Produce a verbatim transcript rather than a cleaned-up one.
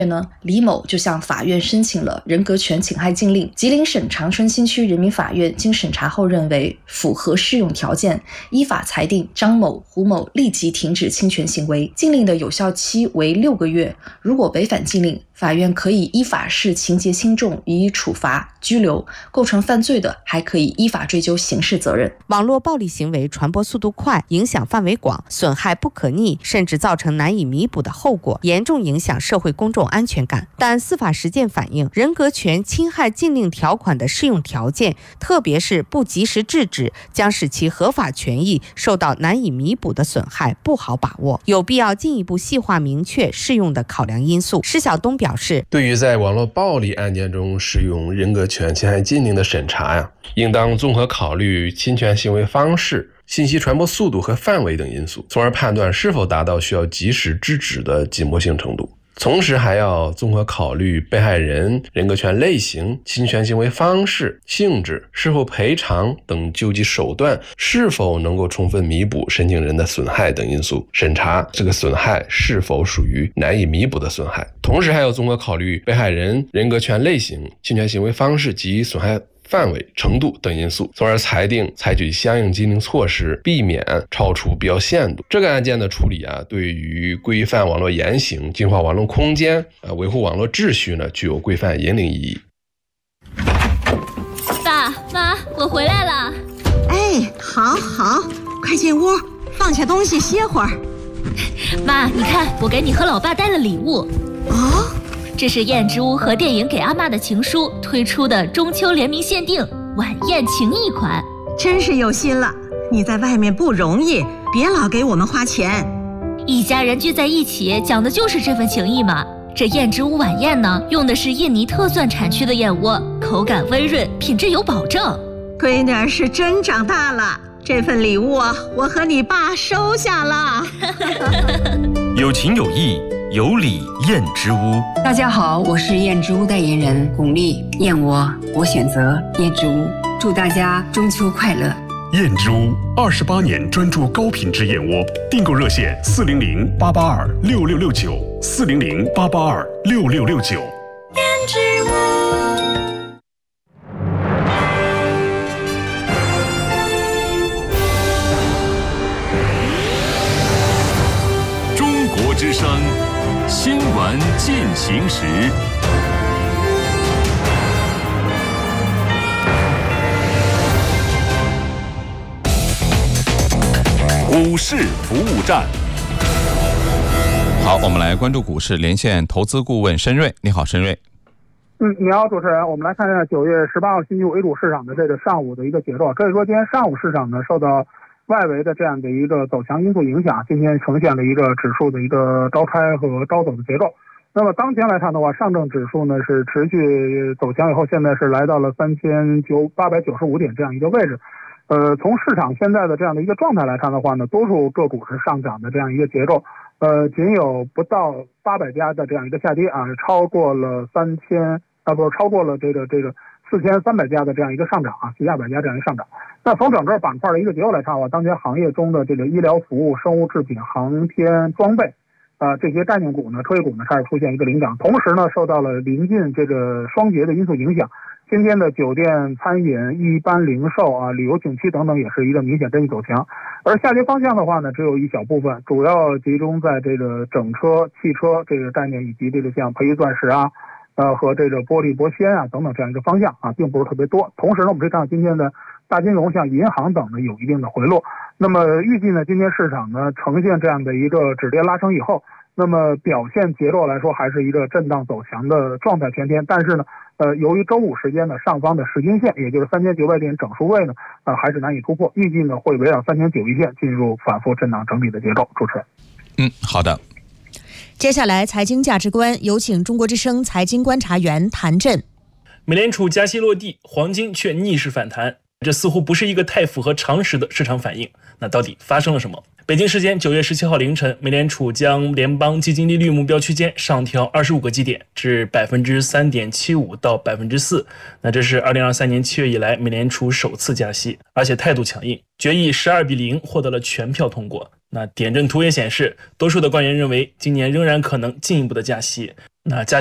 呢，李某就向法院申请了人格权侵害禁令。吉林省长春新区人民法院经审查后认为符合适用条件，依法裁定张某、胡某立即停止侵权行为。禁令的有效期为六个月，如果违反禁令，法院可以依法视情节轻重予以处罚、拘留，构成犯罪的还可以依法追究刑事责任。 网络暴力行为传播速度快，影响范围广，损害不可逆，甚至造成难以弥补的后果，严重影响社会公众安全感。但司法实践反映，人格权侵害禁令条款的适用条件，特别是不及时制止，将使其合法权益受到难以弥补的损害，不好把握，有必要进一步细化明确适用的考量因素。施晓东表示， 对于在网络暴力案件中适用人格权侵害禁令的审查呀，应当综合考虑侵权行为方式、信息传播速度和范围等因素，从而判断是否达到需要及时制止的紧迫性程度。同时还要综合考虑被害人、人格权类型、侵权行为方式、性质、是否赔偿等救济手段是否能够充分弥补申请人的损害等因素，审查这个损害是否属于难以弥补的损害。同时还要综合考虑被害人、人格权类型、侵权行为方式及损害范围、程度等因素，从而裁定采取相应禁令措施，避免超出必要限度。这个案件的处理啊，对于规范网络言行、净化网络空间、呃、维护网络秩序呢，具有规范引领意义。 爸妈，我回来了。 哎，好好，快进屋，放下东西歇会儿。 妈，你看，我给你和老爸带了礼物。 哦， 这是燕之屋和电影给阿嬷的情书推出的中秋联名限定晚宴情谊款， 真是有心了。你在外面不容易，别老给我们花钱。 一家人聚在一起，讲的就是这份情谊嘛。这燕之屋晚宴呢，用的是印尼特蒜产区的燕窝，口感温润，品质有保证。 闺女儿是真长大了，这份礼物啊，我和你爸收下了。 有情有义，有礼燕之屋。 大家好，我是燕之屋代言人巩俐。燕窝，我选择燕之屋。祝大家中秋快乐！ 燕之屋二十八年专注高品质燕窝，订购热线四零零八八二六六六九四零零八八二六六六九。 燕之屋。 中国之声新闻进行时。股市服务站。 好，我们来关注股市，连线投资顾问申瑞。你好，申瑞。 嗯，你好，主持人。我们来看一下九月十八号星期五 A 股市场的这个上午的一个节奏。可以说，今天上午市场呢受到外围的这样的一个走强因素影响，今天呈现了一个指数的一个高开和高走的结构。那么当前来看的话，上证指数呢是持续走强以后，现在是来到了三千八百九十五点这样一个位置。呃，从市场现在的这样的一个状态来看的话呢，多数个股是上涨的这样一个结构，呃，仅有不到八百家的这样一个下跌啊，超过了三千啊，不是超过了这个这个四千三百家的这样一个上涨啊，四千二百家这样一个上涨。那从整个板块的一个结构来看的话，当前行业中的这个医疗服务、生物制品、航天装备啊、呃、这些概念股呢、科技股呢开始出现一个领涨，同时呢受到了临近这个双节的因素影响。今天的酒店、餐饮、一般零售啊、旅游景区等等也是一个明显整体走强，而下跌方向的话呢，只有一小部分，主要集中在这个整车、汽车这个概念，以及这个像培育钻石啊、呃和这个玻璃、铂酰啊等等这样一个方向啊，并不是特别多。同时呢，我们可以看到今天的大金融像银行等呢有一定的回落。那么预计呢，今天市场呢呈现这样的一个止跌拉升以后，那么表现节奏来说还是一个震荡走强的状态前天，但是呢。呃，由于周五时间的上方的时均线，也就是三千九百点整数位呢，呃，还是难以突破，预计呢会围绕三千九一线进入反复震荡整理的结构。主持人， 嗯，好的。 接下来财经价值观，有请中国之声财经观察员谭震。 美联储加息落地，黄金却逆势反弹，这似乎不是一个太符合常识的市场反应。那到底发生了什么？北京时间九月十七号凌晨，美联储将联邦基金利率目标区间上调二十五个基点，至百分之三点七五到百分之四。那这是二零二三年七月以来美联储首次加息，而且态度强硬，决议十二比零获得了全票通过。那点阵图也显示，多数的官员认为今年仍然可能进一步的加息。 那加